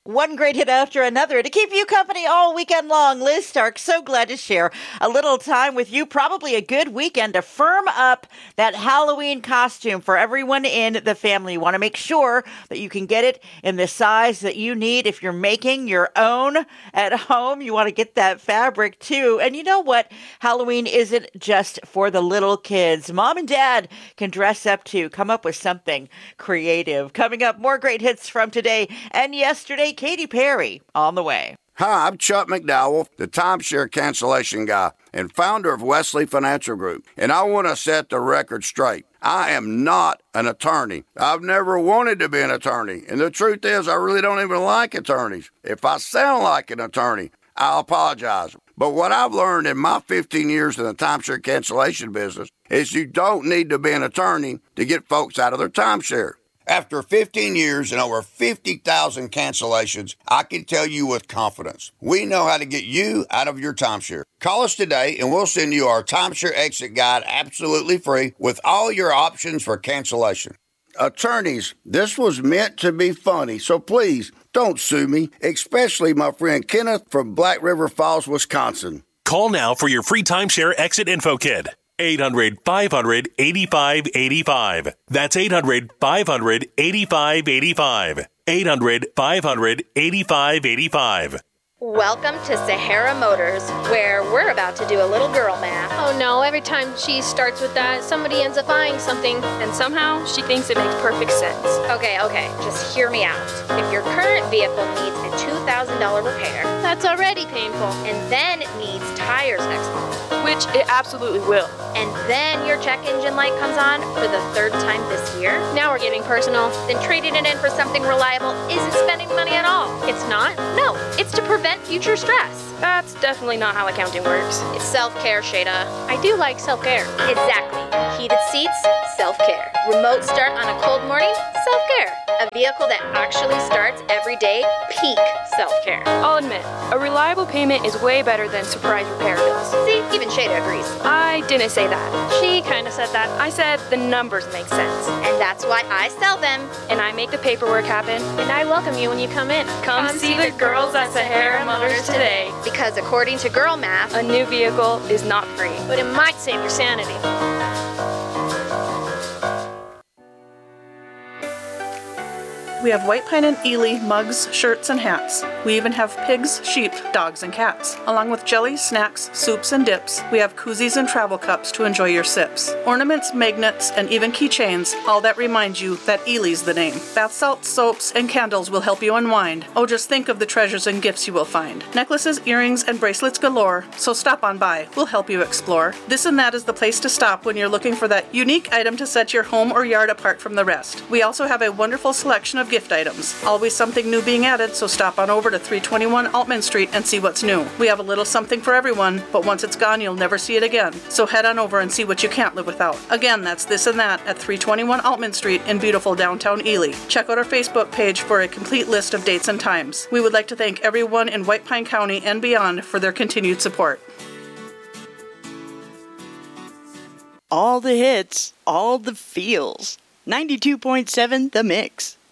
One great hit after another to keep you company all weekend long. Liz Stark, so glad to share a little time with you. Probably a good weekend to firm up that Halloween costume for everyone in the family. You want to make sure that you can get it in the size that you need. If you're making your own at home, you want to get that fabric too. And you know what? Halloween isn't just for the little kids. Mom and dad can dress up too. Come up with something creative. Coming up, more great hits from today and yesterday. Katy Perry on the way. Hi, I'm Chuck McDowell, the timeshare cancellation guy and founder of Wesley Financial Group, and I want to set the record straight. I am not an attorney. I've never wanted to be an attorney, and the truth is I really don't even like attorneys. If I sound like an attorney, I'll apologize. But what I've learned in my 15 years in the timeshare cancellation business is you don't need to be an attorney to get folks out of their timeshare. After 15 years and over 50,000 cancellations, I can tell you with confidence, we know how to get you out of your timeshare. Call us today and we'll send you our timeshare exit guide absolutely free with all your options for cancellation. Attorneys, this was meant to be funny, so please don't sue me, especially my friend Kenneth from Black River Falls, Wisconsin. Call now for your free timeshare exit info kit. 800-500-8585. That's 800-500-8585. 800-500-8585. Welcome to Sahara Motors, where we're about to do a little girl math. Oh no, every time she starts with that, somebody ends up buying something. And somehow she thinks it makes perfect sense. Okay, just hear me out. If your current vehicle needs a $2,000 repair, that's already painful. And then it needs tires next month, which it absolutely will. And then your check engine light comes on for the third time this year. Now we're getting personal. Then trading it in for something reliable isn't spending money at all. It's not? No, it's to prevent future stress. That's definitely not how accounting works. It's self-care, Shada. I do like self-care. Exactly. Heated seats, self-care. Remote start on a cold morning, self-care. A vehicle that actually starts every day, peak self-care. I'll admit, a reliable payment is way better than surprise repair bills. See, even Shada agrees. I didn't say that. She kind of said that. I said the numbers make sense. And that's why I sell them. And I make the paperwork happen. And I welcome you when you come in. Come see the girls at Sahara Motors today. Because according to girl math, a new vehicle is not free. But it might save your sanity. We have White Pine and Ely mugs, shirts, and hats. We even have pigs, sheep, dogs, and cats. Along with jellies, snacks, soups, and dips, we have koozies and travel cups to enjoy your sips. Ornaments, magnets, and even keychains, all that remind you that Ely's the name. Bath salts, soaps, and candles will help you unwind. Oh, just think of the treasures and gifts you will find. Necklaces, earrings, and bracelets galore, so stop on by. We'll help you explore. This and That is the place to stop when you're looking for that unique item to set your home or yard apart from the rest. We also have a wonderful selection of gift items. Always something new being added, so stop on over to 321 Altman Street and see what's new. We have a little something for everyone, but once it's gone, you'll never see it again. So head on over and see what you can't live without. Again, that's This and That at 321 Altman Street in beautiful downtown Ely. Check out our Facebook page for a complete list of dates and times. We would like to thank everyone in White Pine County and beyond for their continued support. All the hits, all the feels. 92.7 The Mix.